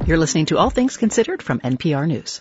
You're listening to All Things Considered from NPR News.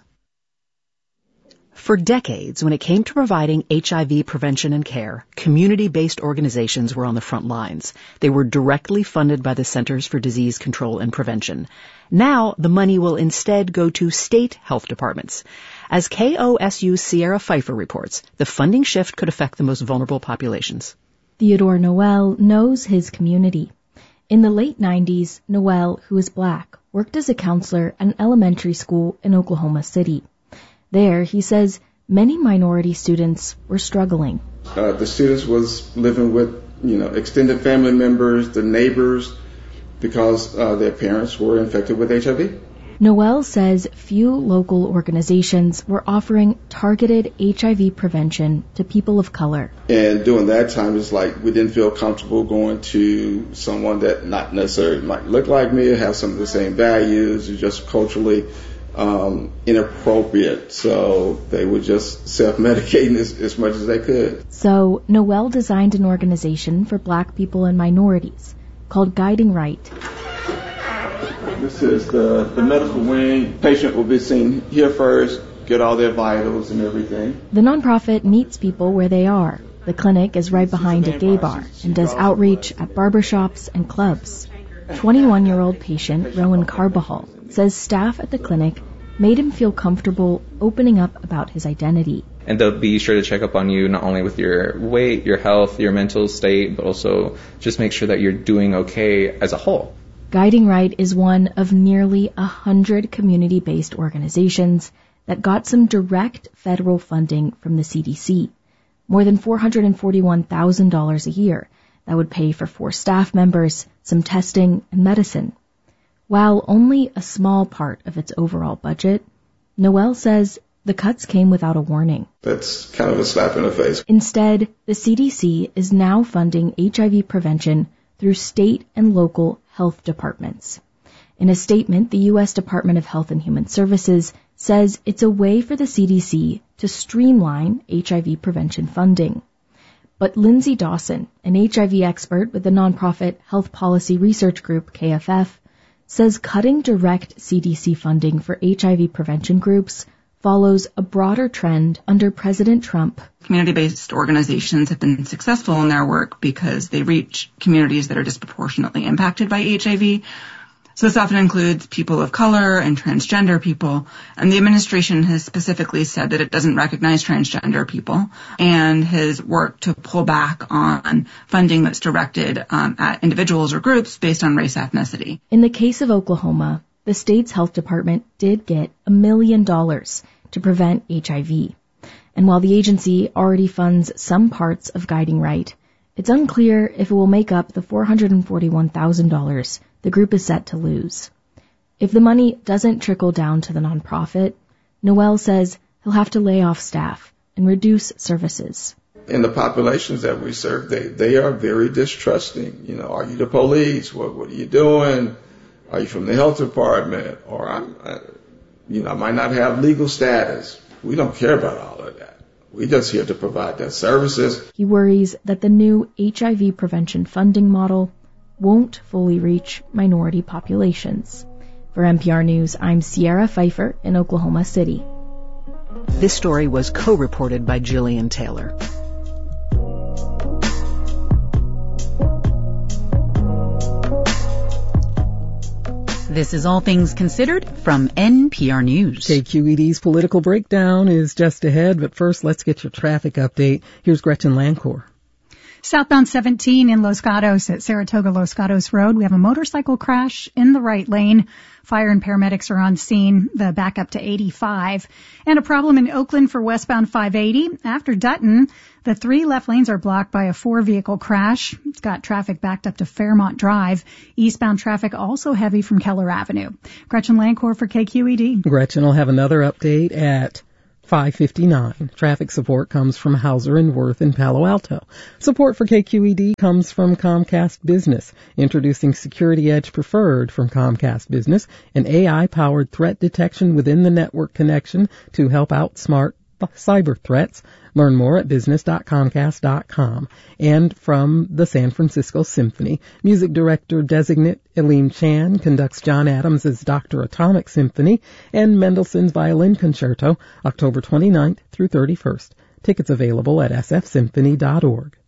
For decades, when it came to providing HIV prevention and care, community-based organizations were on the front lines. They were directly funded by the Centers for Disease Control and Prevention. Now, the money will instead go to state health departments. As KOSU's Sierra Pfeiffer reports, the funding shift could affect the most vulnerable populations. Theodore Noel knows his community. In the late 90s, Noel, who is black, worked as a counselor at an elementary school in Oklahoma City. There, he says, many minority students were struggling. The students was living with, extended family members, the neighbors, because their parents were infected with HIV. Noel says few local organizations were offering targeted HIV prevention to people of color. And during that time, it's like we didn't feel comfortable going to someone that not necessarily might look like me or have some of the same values, or just culturally inappropriate. So they were just self-medicating as much as they could. So Noel designed an organization for black people and minorities called Guiding Right. This is the medical wing. Patient will be seen here first, get all their vitals and everything. The nonprofit meets people where they are. The clinic is right behind a gay bar and does outreach at barbershops and clubs. 21-year-old patient Rowan Carbajal says staff at the clinic made him feel comfortable opening up about his identity. And they'll be sure to check up on you not only with your weight, your health, your mental state, but also just make sure that you're doing okay as a whole. Guiding Right is one of nearly 100 community-based organizations that got some direct federal funding from the CDC, more than $441,000 a year that would pay for 4 staff members, some testing, and medicine. While only a small part of its overall budget, Noel says the cuts came without a warning. That's kind of a slap in the face. Instead, the CDC is now funding HIV prevention through state and local health departments. In a statement, the U.S. Department of Health and Human Services says it's a way for the CDC to streamline HIV prevention funding. But Lindsay Dawson, an HIV expert with the nonprofit Health Policy Research Group, KFF, says cutting direct CDC funding for HIV prevention groups follows a broader trend under President Trump. Community-based organizations have been successful in their work because they reach communities that are disproportionately impacted by HIV. So this often includes people of color and transgender people. And the administration has specifically said that it doesn't recognize transgender people and has worked to pull back on funding that's directed at individuals or groups based on race ethnicity. In the case of Oklahoma, the state's health department did get $1 million to prevent HIV. And while the agency already funds some parts of Guiding Right, it's unclear if it will make up the $441,000 the group is set to lose. If the money doesn't trickle down to the nonprofit, Noel says he'll have to lay off staff and reduce services. In the populations that we serve, they are very distrusting. Are you the police? What are you doing? Are you from the health department? Or I might not have legal status. We don't care about all of that. We're just here to provide that services. He worries that the new HIV prevention funding model won't fully reach minority populations. For NPR News, I'm Sierra Pfeiffer in Oklahoma City. This story was co-reported by Jillian Taylor. This is All Things Considered from NPR News. KQED's political breakdown is just ahead, but first let's get your traffic update. Here's Gretchen Lancourt. Southbound 17 in Los Gatos at Saratoga-Los Gatos Road. We have a motorcycle crash in the right lane. Fire and paramedics are on scene. The backup to 85. And a problem in Oakland for westbound 580. After Dutton, the 3 left lanes are blocked by a 4-vehicle crash. It's got traffic backed up to Fairmont Drive. Eastbound traffic also heavy from Keller Avenue. Gretchen Lancourt for KQED. Gretchen will have another update at 5:59. Traffic support comes from Hauser and Worth in Palo Alto. Support for KQED comes from Comcast Business, introducing Security Edge Preferred from Comcast Business, an AI-powered threat detection within the network connection to help outsmart cyber threats. Learn more at business.comcast.com. And from the San Francisco Symphony, music director designate Elaine Chan conducts John Adams' Dr. Atomic Symphony and Mendelssohn's Violin Concerto, October 29th through 31st. Tickets available at sfsymphony.org.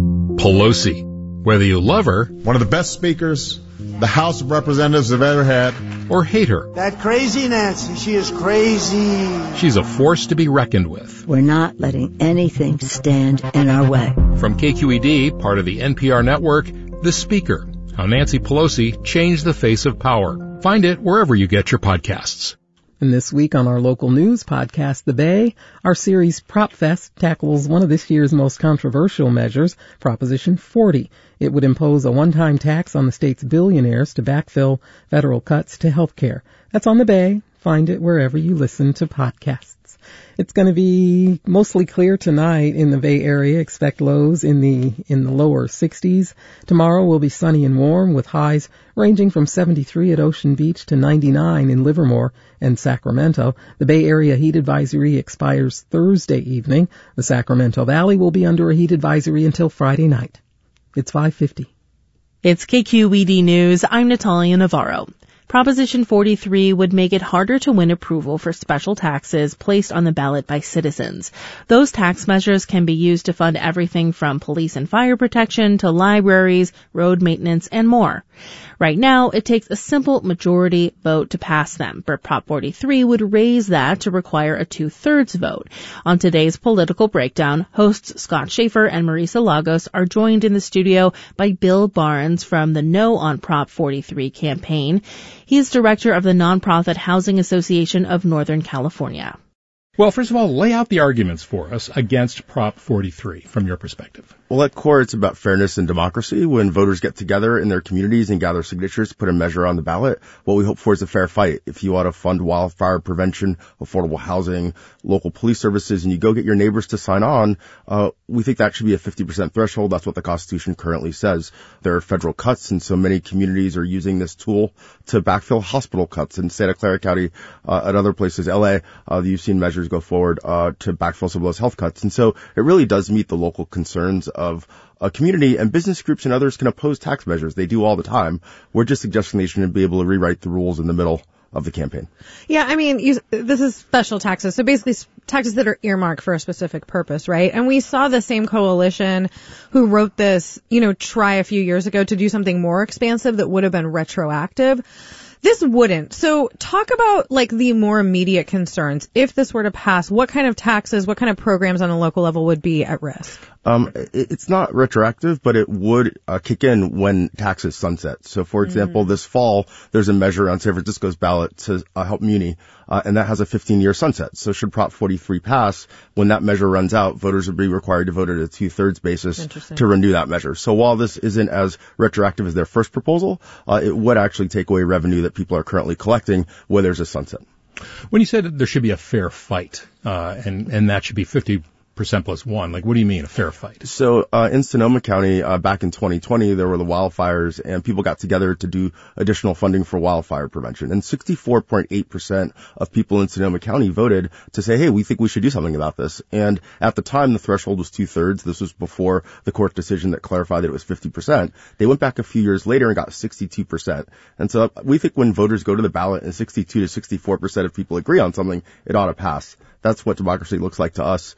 Pelosi. Whether you love her, one of the best speakers the House of Representatives have ever had, or hate her, that crazy Nancy, she is crazy. She's a force to be reckoned with. We're not letting anything stand in our way. From KQED, part of the NPR network, The Speaker, how Nancy Pelosi changed the face of power. Find it wherever you get your podcasts. And this week on our local news podcast, The Bay, our series Prop Fest tackles one of this year's most controversial measures, Proposition 40. It would impose a one-time tax on the state's billionaires to backfill federal cuts to health care. That's on The Bay. Find it wherever you listen to podcasts. It's going to be mostly clear tonight in the Bay Area. Expect lows in the lower 60s. Tomorrow will be sunny and warm with highs ranging from 73 at Ocean Beach to 99 in Livermore and Sacramento. The Bay Area heat advisory expires Thursday evening. The Sacramento Valley will be under a heat advisory until Friday night. It's 5:50. It's KQED News. I'm Natalia Navarro. Proposition 43 would make it harder to win approval for special taxes placed on the ballot by citizens. Those tax measures can be used to fund everything from police and fire protection to libraries, road maintenance, and more. Right now, it takes a simple majority vote to pass them, but Prop 43 would raise that to require a 2/3 vote. On today's Political Breakdown, hosts Scott Schaefer and Marisa Lagos are joined in the studio by Bill Barnes from the No on Prop 43 campaign. He is director of the nonprofit Housing Association of Northern California. Well, first of all, lay out the arguments for us against Prop 43 from your perspective. Well, at core, it's about fairness and democracy. When voters get together in their communities and gather signatures to put a measure on the ballot, what we hope for is a fair fight. If you want to fund wildfire prevention, affordable housing, local police services, and you go get your neighbors to sign on, we think that should be a 50% threshold. That's what the Constitution currently says. There are federal cuts, and so many communities are using this tool to backfill hospital cuts. In Santa Clara County, at other places, LA, you've seen measures go forward to backfill some of those health cuts. And so it really does meet the local concerns of a community, and business groups and others can oppose tax measures. They do all the time. We're just suggesting they shouldn't be able to rewrite the rules in the middle of the campaign. Yeah, I mean, this is special taxes. So basically taxes that are earmarked for a specific purpose, right? And we saw the same coalition who wrote this, try a few years ago to do something more expansive that would have been retroactive. This wouldn't. So talk about the more immediate concerns. If this were to pass, what kind of taxes, what kind of programs on a local level would be at risk? It's not retroactive, but it would kick in when taxes sunset. So, for example, this fall, there's a measure on San Francisco's ballot to help Muni, and that has a 15-year sunset. So should Prop 43 pass, when that measure runs out, voters would be required to vote at a 2/3 basis to renew that measure. So while this isn't as retroactive as their first proposal, it would actually take away revenue that people are currently collecting where there's a sunset. When you said that there should be a fair fight, and that should be 50% plus one, what do you mean a fair fight? So in Sonoma County, back in 2020, there were the wildfires, and people got together to do additional funding for wildfire prevention. And 64.8% of people in Sonoma County voted to say, hey, we think we should do something about this. And at the time, the threshold was 2/3. This was before the court decision that clarified that it was 50%. They went back a few years later and got 62%. And so we think when voters go to the ballot and 62 to 64% of people agree on something, it ought to pass. That's what democracy looks like to us.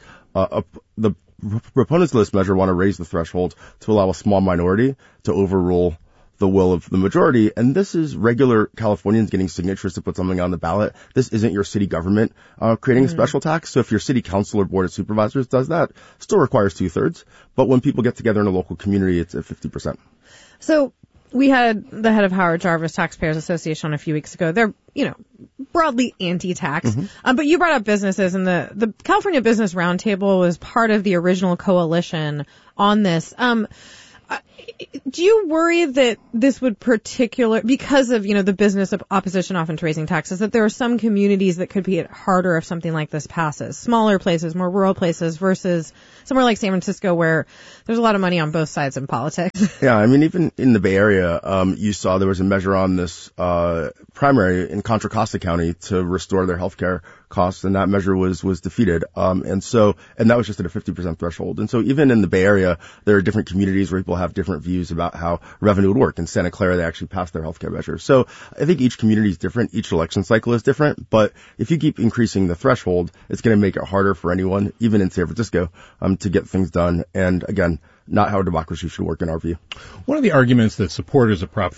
The proponents of this measure want to raise the threshold to allow a small minority to overrule the will of the majority. And this is regular Californians getting signatures to put something on the ballot. This isn't your city government creating a special tax. So if your city council or board of supervisors does that, still requires 2/3. But when people get together in a local community, it's at 50%. So we had the head of Howard Jarvis Taxpayers Association on a few weeks ago. They're, broadly anti-tax. But you brought up businesses, and the California Business Roundtable was part of the original coalition on this. do you worry that this would because of, the business of opposition often to raising taxes, that there are some communities that could be hit harder if something like this passes? Smaller places, more rural places versus somewhere like San Francisco where there's a lot of money on both sides in politics. Yeah, I mean, even in the Bay Area, you saw there was a measure on this primary in Contra Costa County to restore their healthcare costs, and that measure was defeated. And that was just at a 50% threshold. And so even in the Bay Area, there are different communities where people have different views about how revenue would work. In Santa Clara, they actually passed their healthcare measure. So I think each community is different. Each election cycle is different. But if you keep increasing the threshold, it's going to make it harder for anyone, even in San Francisco, to get things done. And again, not how democracy should work in our view. One of the arguments that supporters of Prop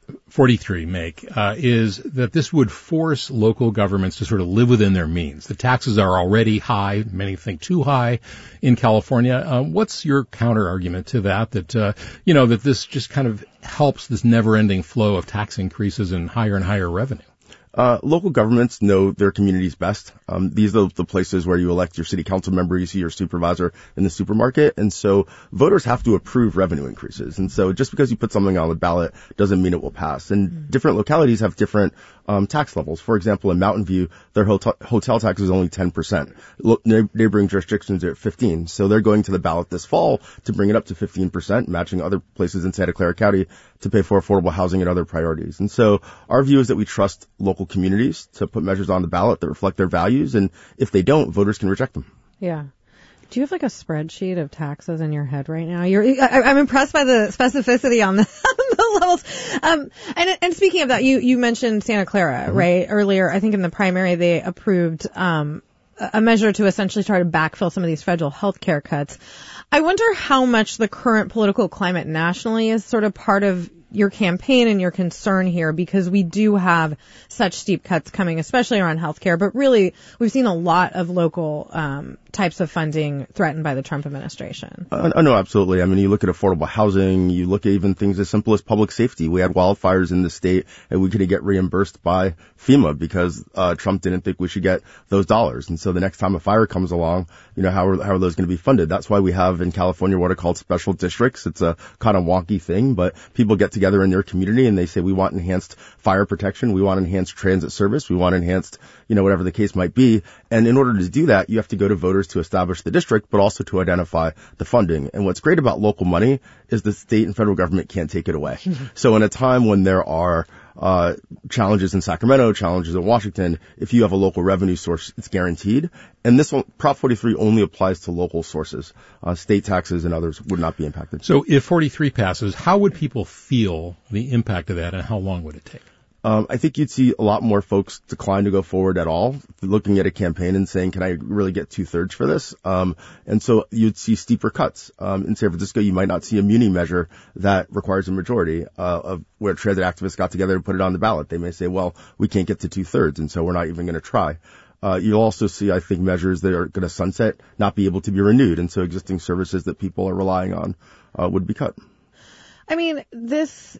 43 make is that this would force local governments to sort of live within their means. The taxes are already high, many think too high in California. What's your counter argument to that? That this just kind of helps this never-ending flow of tax increases and higher revenue. Local governments know their communities best. These are the places where you elect your city council member, you see your supervisor in the supermarket. And so voters have to approve revenue increases. And so just because you put something on the ballot doesn't mean it will pass. And different localities have different tax levels. For example, in Mountain View, their hotel tax is only 10%. Neighboring jurisdictions are at 15%. So they're going to the ballot this fall to bring it up to 15%, matching other places in Santa Clara County to pay for affordable housing and other priorities. And so our view is that we trust local communities to put measures on the ballot that reflect their values. And if they don't, voters can reject them. Yeah. Do you have like a spreadsheet of taxes in your head right now? I'm impressed by the specificity on the levels. And speaking of that, you mentioned Santa Clara, right? Earlier, I think in the primary, they approved, a measure to essentially try to backfill some of these federal health care cuts. I wonder how much the current political climate nationally is sort of part of your campaign and your concern here, because we do have such steep cuts coming, especially around healthcare. But really, we've seen a lot of local types of funding threatened by the Trump administration. No, absolutely. I mean, you look at affordable housing, you look at even things as simple as public safety. We had wildfires in the state, and we couldn't get reimbursed by FEMA because Trump didn't think we should get those dollars. And so the next time a fire comes along, how are those going to be funded? That's why we have in California what are called special districts. It's a kind of wonky thing, but people get together in their community and they say, we want enhanced fire protection, we want enhanced transit service, we want enhanced, whatever the case might be. And in order to do that, you have to go to voters to establish the district, but also to identify the funding. And what's great about local money is the state and federal government can't take it away. So in a time when there are challenges in Sacramento, challenges in Washington, if you have a local revenue source, it's guaranteed. And this one, Prop 43 only applies to local sources. State taxes and others would not be impacted. So if 43 passes, how would people feel the impact of that, and how long would it take? I think you'd see a lot more folks decline to go forward at all, looking at a campaign and saying, can I really get 2/3 for this? And so you'd see steeper cuts. In San Francisco, you might not see a muni measure that requires a majority of where transit activists got together and put it on the ballot. They may say, well, we can't get to 2/3, and so we're not even going to try. You'll also see, I think, measures that are going to sunset, not be able to be renewed. And so existing services that people are relying on would be cut. I mean, this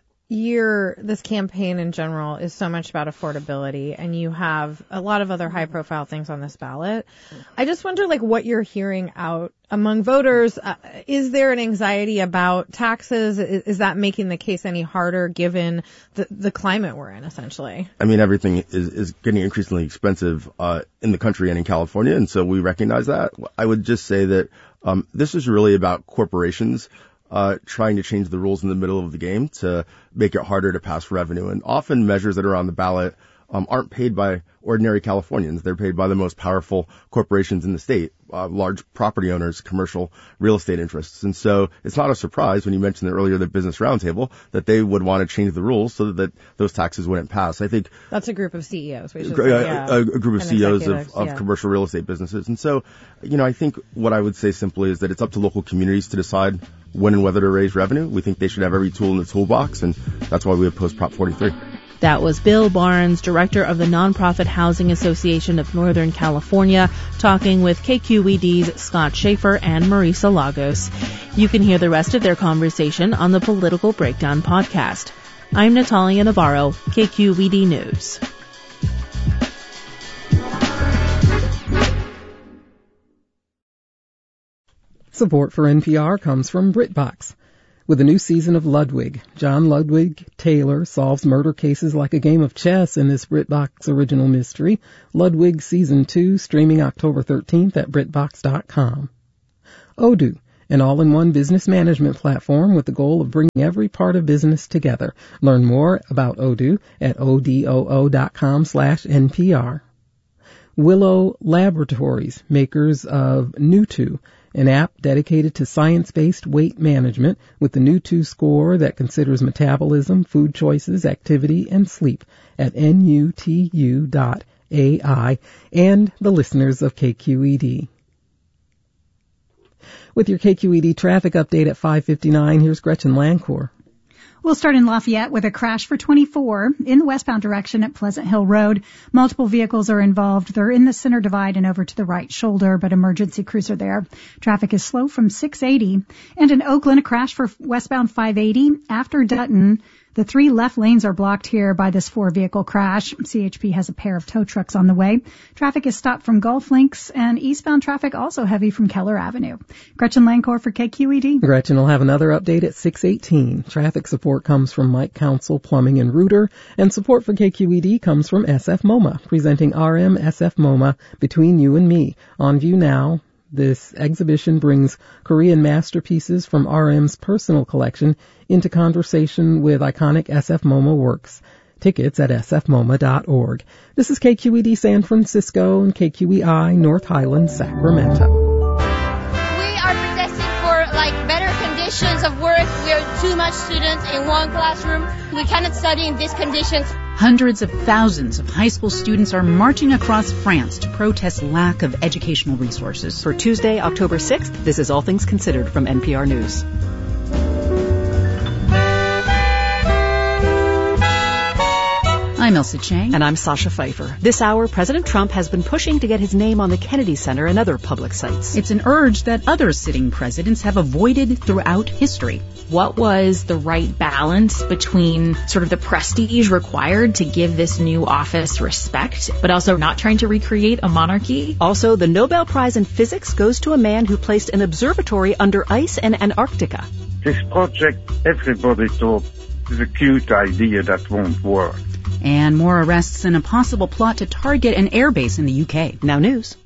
campaign in general is so much about affordability, and you have a lot of other high profile things on this ballot. I just wonder, what you're hearing out among voters. Is there an anxiety about taxes? Is that making the case any harder given the climate we're in, essentially? I mean, everything is getting increasingly expensive in the country and in California, and so we recognize that. I would just say that this is really about corporations trying to change the rules in the middle of the game to make it harder to pass revenue. And often measures that are on the ballot aren't paid by ordinary Californians. They're paid by the most powerful corporations in the state, large property owners, commercial real estate interests. And so it's not a surprise when you mentioned earlier the Business Roundtable that they would want to change the rules so that those taxes wouldn't pass. I think that's a group of CEOs. A group of CEOs of commercial real estate businesses. And so, I think what I would say simply is that it's up to local communities to decide when and whether to raise revenue. We think they should have every tool in the toolbox, and that's why we oppose Prop 43. That was Bill Barnes, director of the Nonprofit Housing Association of Northern California, talking with KQED's Scott Schaefer and Marisa Lagos. You can hear the rest of their conversation on the Political Breakdown podcast. I'm Natalia Navarro, KQED News. Support for NPR comes from BritBox. With a new season of Ludwig, John Ludwig Taylor solves murder cases like a game of chess in this BritBox original mystery. Ludwig Season 2, streaming October 13th at BritBox.com. Odoo, an all-in-one business management platform with the goal of bringing every part of business together. Learn more about Odoo at odoo.com/NPR. Willow Laboratories, makers of Newto, an app dedicated to science-based weight management with the Newto score that considers metabolism, food choices, activity, and sleep at nutu.ai, and the listeners of KQED. With your KQED traffic update at 5:59, here's Gretchen Lancourt. We'll start in Lafayette with a crash for 24 in the westbound direction at Pleasant Hill Road. Multiple vehicles are involved. They're in the center divide and over to the right shoulder, but emergency crews are there. Traffic is slow from 680. And in Oakland, a crash for westbound 580 after Dutton. The 3 left lanes are blocked here by this 4-vehicle crash. CHP has a pair of tow trucks on the way. Traffic is stopped from Gulf Links, and eastbound traffic also heavy from Keller Avenue. Gretchen Lancourt for KQED. Gretchen will have another update at 6:18. Traffic support comes from Mike Council Plumbing and Rooter, and support for KQED comes from SF MoMA, presenting RM SF MoMA Between You and Me. On view now. This exhibition brings Korean masterpieces from RM's personal collection into conversation with iconic SF MoMA works. Tickets at sfmoma.org. This is KQED San Francisco and KQEI North Highlands, Sacramento. We are protesting for better conditions of work. We are too much students in one classroom. We cannot study in these conditions. Hundreds of thousands of high school students are marching across France to protest lack of educational resources. For Tuesday, October 6th, this is All Things Considered from NPR News. I'm Elsie Chang. And I'm Sasha Pfeiffer. This hour, President Trump has been pushing to get his name on the Kennedy Center and other public sites. It's an urge that other sitting presidents have avoided throughout history. What was the right balance between sort of the prestige required to give this new office respect, but also not trying to recreate a monarchy? Also, the Nobel Prize in Physics goes to a man who placed an observatory under ice in Antarctica. This project, everybody thought, is a cute idea that won't work. And more arrests in a possible plot to target an airbase in the UK. Now news.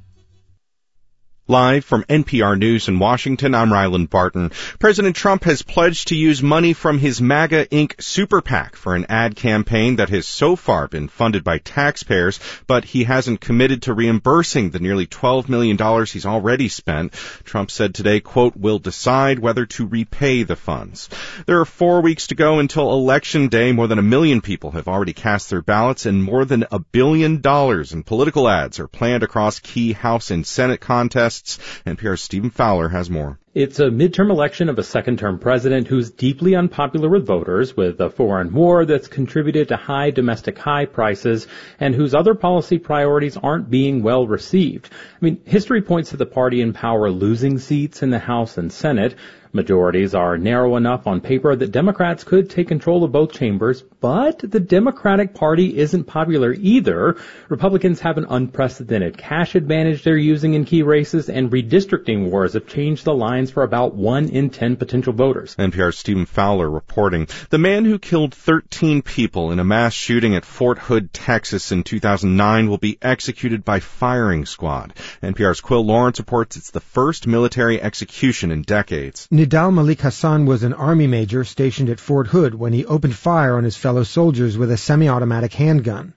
Live from NPR News in Washington, I'm Ryland Barton. President Trump has pledged to use money from his MAGA Inc. super PAC for an ad campaign that has so far been funded by taxpayers, but he hasn't committed to reimbursing the nearly $12 million he's already spent. Trump said today, quote, "We'll decide whether to repay the funds." There are 4 weeks to go until Election Day. More than 1 million people have already cast their ballots, and more than $1 billion in political ads are planned across key House and Senate contests. NPR's Stephen Fowler has more. It's a midterm election of a second-term president who's deeply unpopular with voters, with a foreign war that's contributed to high domestic high prices, and whose other policy priorities aren't being well received. I mean, history points to the party in power losing seats in the House and Senate. Majorities are narrow enough on paper that Democrats could take control of both chambers, but the Democratic Party isn't popular either. Republicans have an unprecedented cash advantage they're using in key races, and redistricting wars have changed the lines for about 1 in 10 potential voters. NPR's Stephen Fowler reporting. The man who killed 13 people in a mass shooting at Fort Hood, Texas in 2009 will be executed by firing squad. NPR's Quill Lawrence reports it's the first military execution in decades. Nidal Malik Hassan was an Army major stationed at Fort Hood when he opened fire on his fellow soldiers with a semi-automatic handgun.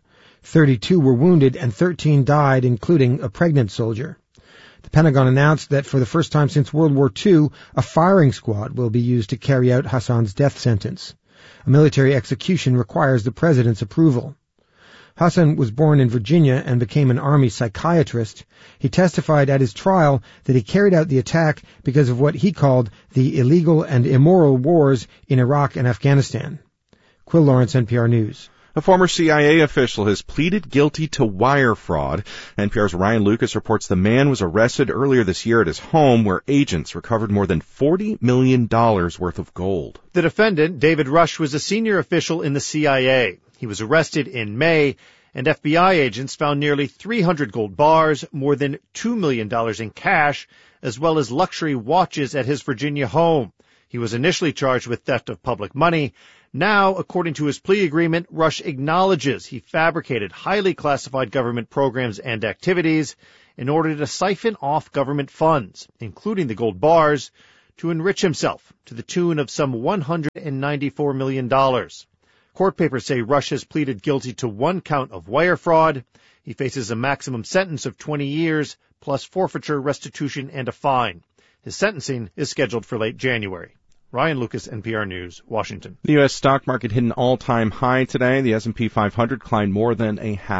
32 were wounded and 13 died, including a pregnant soldier. The Pentagon announced that for the first time since World War II, a firing squad will be used to carry out Hassan's death sentence. A military execution requires the president's approval. Hassan was born in Virginia and became an Army psychiatrist. He testified at his trial that he carried out the attack because of what he called the illegal and immoral wars in Iraq and Afghanistan. Quill Lawrence, NPR News. A former CIA official has pleaded guilty to wire fraud. NPR's Ryan Lucas reports the man was arrested earlier this year at his home where agents recovered more than $40 million worth of gold. The defendant, David Rush, was a senior official in the CIA. He was arrested in May, and FBI agents found nearly 300 gold bars, more than $2 million in cash, as well as luxury watches at his Virginia home. He was initially charged with theft of public money. Now, according to his plea agreement, Rush acknowledges he fabricated highly classified government programs and activities in order to siphon off government funds, including the gold bars, to enrich himself to the tune of some $194 million. Court papers say Rush has pleaded guilty to one count of wire fraud. He faces a maximum sentence of 20 years, plus forfeiture, restitution, and a fine. His sentencing is scheduled for late January. Ryan Lucas, NPR News, Washington. The U.S. stock market hit an all-time high today. The S&P 500 climbed more than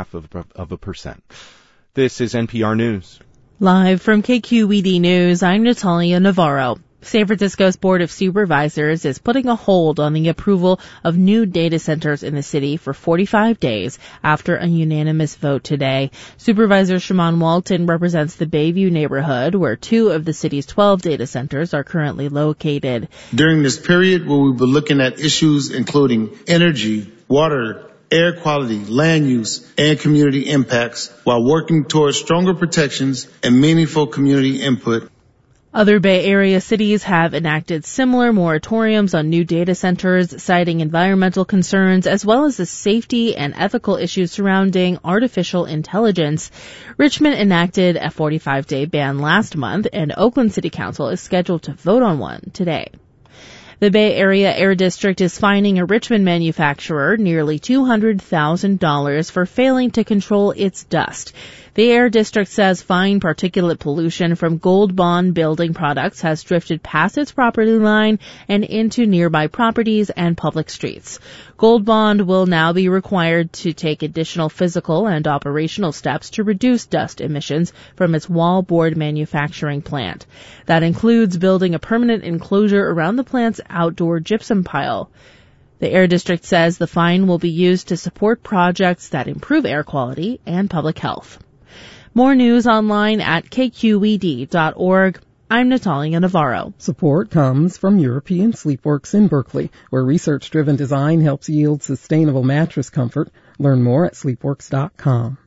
0.5%. This is NPR News. Live from KQED News, I'm Natalia Navarro. San Francisco's Board of Supervisors is putting a hold on the approval of new data centers in the city for 45 days after a unanimous vote today. Supervisor Shimon Walton represents the Bayview neighborhood, where 2 of the city's 12 data centers are currently located. During this period, we'll be looking at issues including energy, water, air quality, land use, and community impacts, while working towards stronger protections and meaningful community input. Other Bay Area cities have enacted similar moratoriums on new data centers, citing environmental concerns as well as the safety and ethical issues surrounding artificial intelligence. Richmond enacted a 45-day ban last month, and Oakland City Council is scheduled to vote on one today. The Bay Area Air District is fining a Richmond manufacturer nearly $200,000 for failing to control its dust. The Air District says fine particulate pollution from Gold Bond building products has drifted past its property line and into nearby properties and public streets. Gold Bond will now be required to take additional physical and operational steps to reduce dust emissions from its wallboard manufacturing plant. That includes building a permanent enclosure around the plant's outdoor gypsum pile. The Air District says the fine will be used to support projects that improve air quality and public health. More news online at kqed.org. I'm Natalia Navarro. Support comes from European Sleepworks in Berkeley, where research-driven design helps yield sustainable mattress comfort. Learn more at sleepworks.com.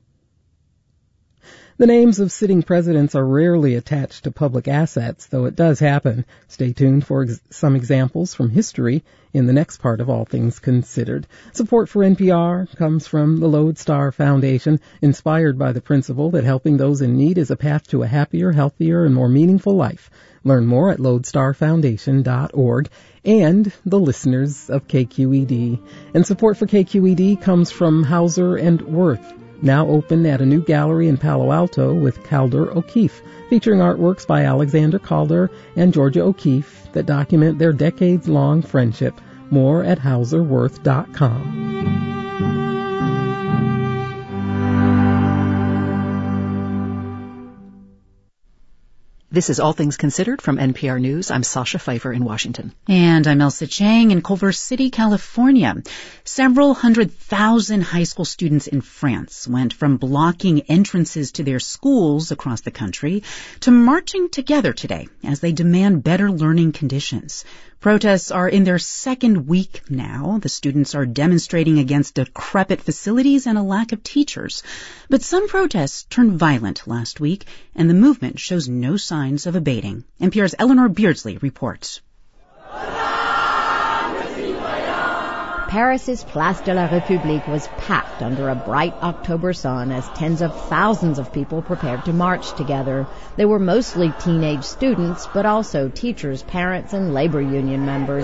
The names of sitting presidents are rarely attached to public assets, though it does happen. Stay tuned for some examples from history in the next part of All Things Considered. Support for NPR comes from the Lodestar Foundation, inspired by the principle that helping those in need is a path to a happier, healthier, and more meaningful life. Learn more at lodestarfoundation.org. And the listeners of KQED. And support for KQED comes from Hauser and Wirth, now open at a new gallery in Palo Alto with Calder O'Keeffe, featuring artworks by Alexander Calder and Georgia O'Keeffe that document their decades-long friendship. More at hauserwirth.com. This is All Things Considered from NPR News. I'm Sasha Pfeiffer in Washington. And I'm Elsa Chang in Culver City, California. Several 100,000 high school students in France went from blocking entrances to their schools across the country to marching together today as they demand better learning conditions. Protests are in their second week now. The students are demonstrating against decrepit facilities and a lack of teachers. But some protests turned violent last week, and the movement shows no signs of abating. NPR's Eleanor Beardsley reports. Paris's Place de la République was packed under a bright October sun as tens of thousands of people prepared to march together. They were mostly teenage students, but also teachers, parents, and labor union members.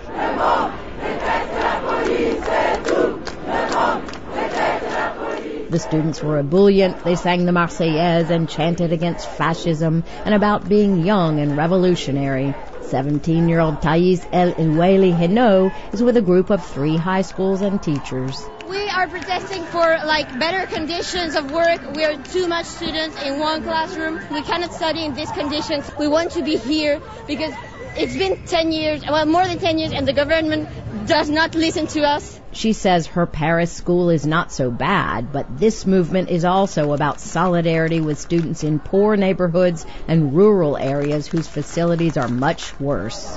The students were ebullient. They sang the Marseillaise and chanted against fascism and about being young and revolutionary. 17-year-old Thais El Oueli Heno is with a group of 3 high schools and teachers. We are protesting for better conditions of work. We are too much students in one classroom. We cannot study in these conditions. We want to be here because it's been 10 years, more than 10 years, and the government does not listen to us. She says her Paris school is not so bad, but this movement is also about solidarity with students in poor neighborhoods and rural areas whose facilities are much worse.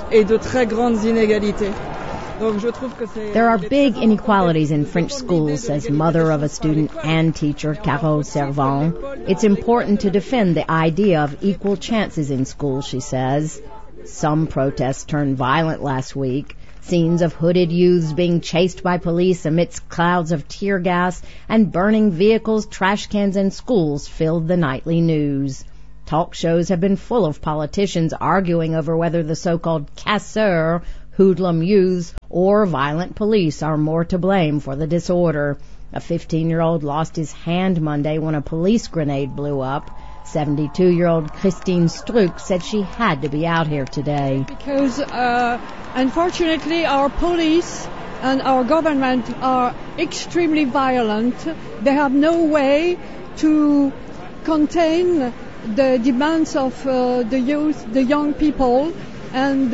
There are big inequalities in French schools, says mother of a student and teacher, Carole Servan. It's important to defend the idea of equal chances in schools, she says. Some protests turned violent last week. Scenes of hooded youths being chased by police amidst clouds of tear gas and burning vehicles, trash cans, and schools filled the nightly news. Talk shows have been full of politicians arguing over whether the so-called casseurs, hoodlum youths, or violent police are more to blame for the disorder. A 15-year-old lost his hand Monday when a police grenade blew up. 72-year-old Christine Struck said she had to be out here today. Because unfortunately our police and our government are extremely violent. They have no way to contain the demands of the youth, the young people, and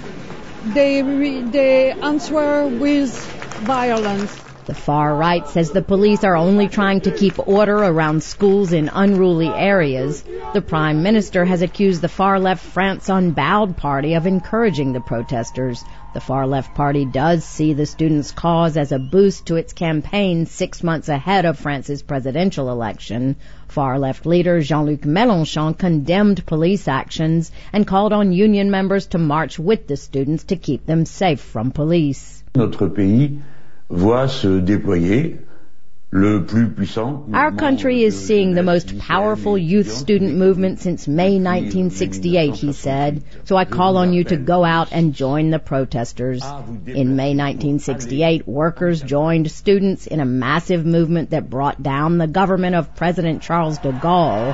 they answer with violence. The far right says the police are only trying to keep order around schools in unruly areas. The Prime Minister has accused the far-left France Unbowed party of encouraging the protesters. The far-left party does see the students' cause as a boost to its campaign 6 months ahead of France's presidential election. Far-left leader Jean-Luc Mélenchon condemned police actions and called on union members to march with the students to keep them safe from police. Notre pays voit se déployer le plus puissant. Our country is seeing the most powerful youth student movement since May 1968, he said. So I call on you to go out and join the protesters. In May 1968, workers joined students in a massive movement that brought down the government of President Charles de Gaulle.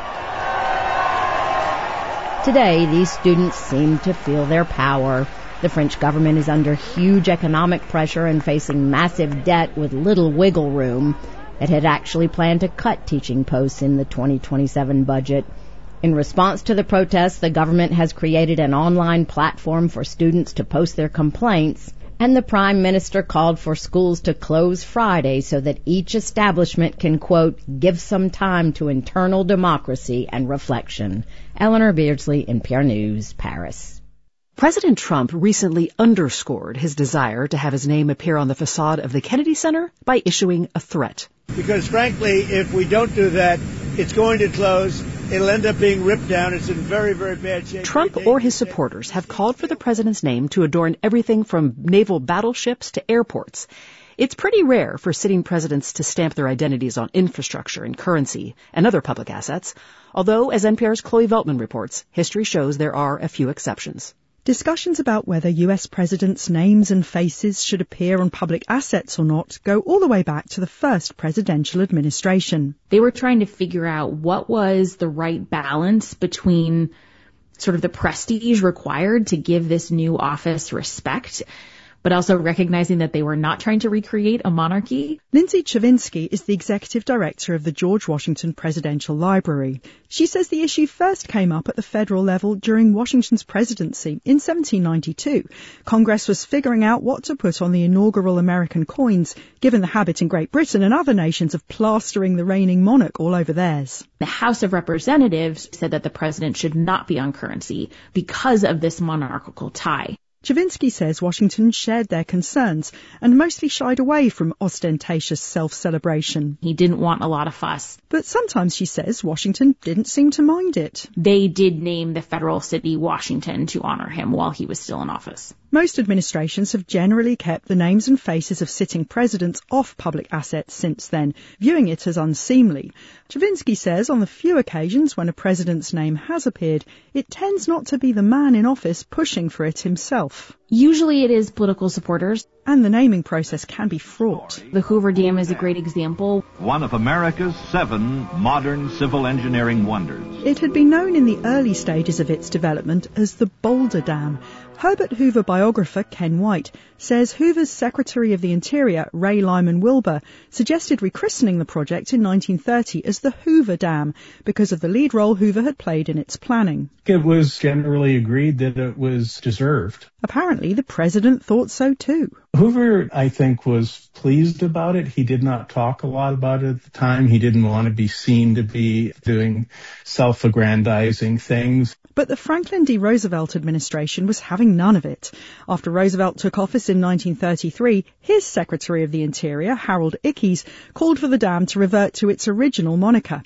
Today, these students seem to feel their power. The French government is under huge economic pressure and facing massive debt with little wiggle room. It had actually planned to cut teaching posts in the 2027 budget. In response to the protests, the government has created an online platform for students to post their complaints, and the Prime Minister called for schools to close Friday so that each establishment can, quote, give some time to internal democracy and reflection. Eleanor Beardsley, NPR News, Paris. President Trump recently underscored his desire to have his name appear on the facade of the Kennedy Center by issuing a threat. Because frankly, if we don't do that, it's going to close. It'll end up being ripped down. It's in very, very bad shape. Trump or his supporters have called for the president's name to adorn everything from naval battleships to airports. It's pretty rare for sitting presidents to stamp their identities on infrastructure and currency and other public assets, although, as NPR's Chloe Veltman reports, history shows there are a few exceptions. Discussions about whether U.S. presidents' names and faces should appear on public assets or not go all the way back to the first presidential administration. They were trying to figure out what was the right balance between sort of the prestige required to give this new office respect, but also recognizing that they were not trying to recreate a monarchy. Lindsay Chavinsky is the executive director of the George Washington Presidential Library. She says the issue first came up at the federal level during Washington's presidency in 1792. Congress was figuring out what to put on the inaugural American coins, given the habit in Great Britain and other nations of plastering the reigning monarch all over theirs. The House of Representatives said that the president should not be on currency because of this monarchical tie. Chavinsky says Washington shared their concerns and mostly shied away from ostentatious self-celebration. He didn't want a lot of fuss. But sometimes, she says, Washington didn't seem to mind it. They did name the federal city Washington to honor him while he was still in office. Most administrations have generally kept the names and faces of sitting presidents off public assets since then, viewing it as unseemly. Chavinsky says on the few occasions when a president's name has appeared, it tends not to be the man in office pushing for it himself. Usually it is political supporters. And the naming process can be fraught. The Hoover Dam is a great example. One of America's 7 modern civil engineering wonders. It had been known in the early stages of its development as the Boulder Dam. Herbert Hoover biographer Ken White says Hoover's Secretary of the Interior, Ray Lyman Wilbur, suggested rechristening the project in 1930 as the Hoover Dam because of the lead role Hoover had played in its planning. It was generally agreed that it was deserved. Apparently, the president thought so too. Hoover, I think, was pleased about it. He did not talk a lot about it at the time. He didn't want to be seen to be doing self-aggrandizing things. But the Franklin D. Roosevelt administration was having none of it. After Roosevelt took office in 1933, his Secretary of the Interior, Harold Ickes, called for the dam to revert to its original moniker.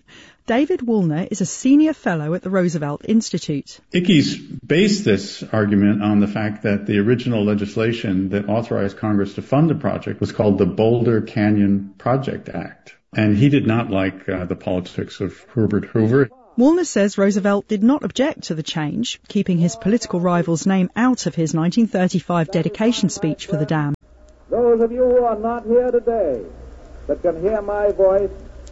David Woolner is a senior fellow at the Roosevelt Institute. Ickes based this argument on the fact that the original legislation that authorized Congress to fund the project was called the Boulder Canyon Project Act. And he did not like the politics of Herbert Hoover. Woolner says Roosevelt did not object to the change, keeping his political rival's name out of his 1935 dedication speech for the dam. Those of you who are not here today but can hear my voice,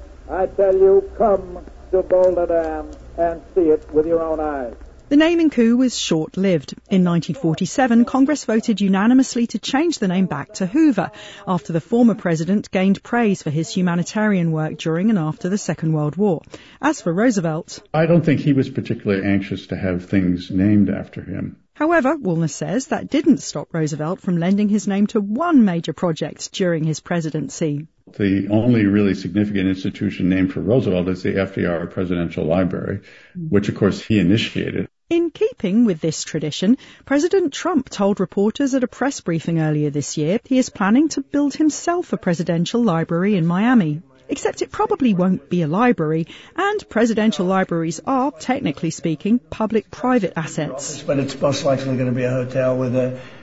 I tell you, come to Boulder Dam and see it with your own eyes. The naming coup was short-lived. In 1947, Congress voted unanimously to change the name back to Hoover, after the former president gained praise for his humanitarian work during and after the Second World War. As for Roosevelt, I don't think he was particularly anxious to have things named after him. However, Woolner says that didn't stop Roosevelt from lending his name to one major project during his presidency. The only really significant institution named for Roosevelt is the FDR Presidential Library, which of course he initiated. In keeping with this tradition, President Trump told reporters at a press briefing earlier this year he is planning to build himself a presidential library in Miami. Except it probably won't be a library, and presidential libraries are, technically speaking, public-private assets. But it's most likely going to be a hotel with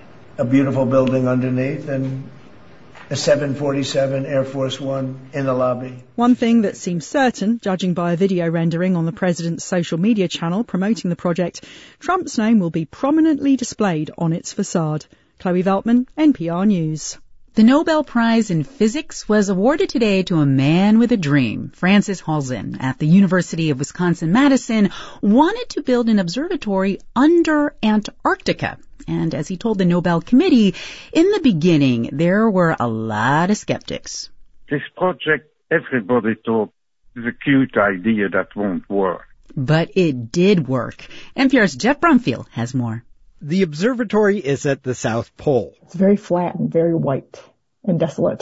a beautiful building underneath and a 747 Air Force One in the lobby. One thing that seems certain, judging by a video rendering on the president's social media channel promoting the project, Trump's name will be prominently displayed on its facade. Chloe Veltman, NPR News. The Nobel Prize in Physics was awarded today to a man with a dream. Francis Halzen at the University of Wisconsin-Madison wanted to build an observatory under Antarctica. And as he told the Nobel Committee, in the beginning, there were a lot of skeptics. This project, everybody thought, is a cute idea that won't work. But it did work. NPR's Jeff Brumfield has more. The observatory is at the South Pole. It's very flat and very white and desolate.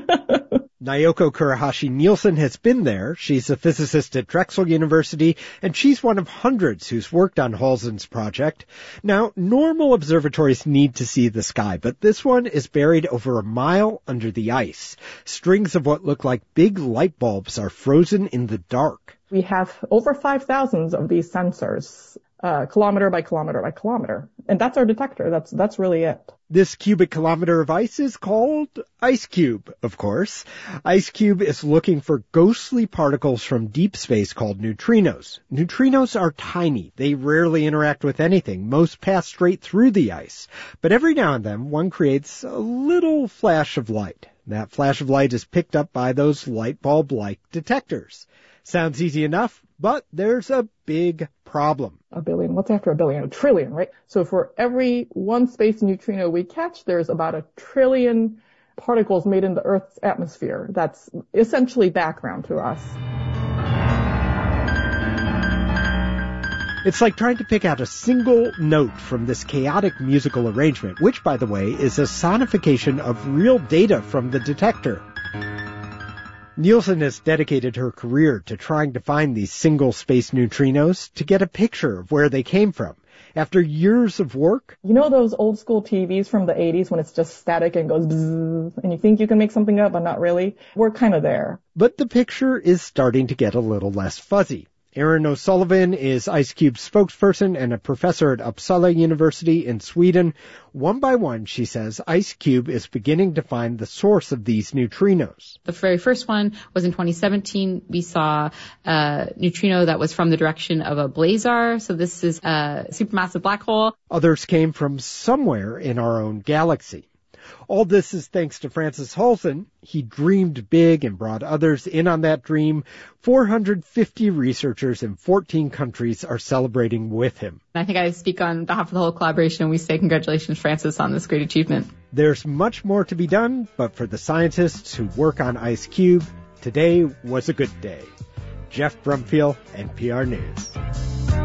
Naoko Kurahashi-Nielsen has been there. She's a physicist at Drexel University, and she's one of hundreds who's worked on Halzen's project. Now, normal observatories need to see the sky, but this one is buried over a mile under the ice. Strings of what look like big light bulbs are frozen in the dark. We have over 5,000 of these sensors, kilometer by kilometer by kilometer. And that's our detector. That's really it. This cubic kilometer of ice is called IceCube, of course. IceCube is looking for ghostly particles from deep space called neutrinos. Neutrinos are tiny. They rarely interact with anything. Most pass straight through the ice. But every now and then, one creates a little flash of light. That flash of light is picked up by those light bulb-like detectors. Sounds easy enough, but there's a big problem. A billion. What's after a billion? A trillion, right? So for every one space neutrino we catch, there's about 1 trillion particles made in the Earth's atmosphere. That's essentially background to us. It's like trying to pick out a single note from this chaotic musical arrangement, which, by the way, is a sonification of real data from the detector. Nielsen has dedicated her career to trying to find these single-space neutrinos to get a picture of where they came from. After years of work... You know those old-school TVs from the 80s when it's just static and goes bzzz, and you think you can make something up, but not really? We're kind of there. But the picture is starting to get a little less fuzzy. Erin O'Sullivan is IceCube's spokesperson and a professor at Uppsala University in Sweden. One by one, she says, IceCube is beginning to find the source of these neutrinos. The very first one was in 2017. We saw a neutrino that was from the direction of a blazar. So this is a supermassive black hole. Others came from somewhere in our own galaxy. All this is thanks to Francis Halzen. He dreamed big and brought others in on that dream. 450 researchers in 14 countries are celebrating with him. I think I speak on behalf of the whole collaboration. We say congratulations, Francis, on this great achievement. There's much more to be done, but for the scientists who work on IceCube, today was a good day. Jeff Brumfield, NPR News.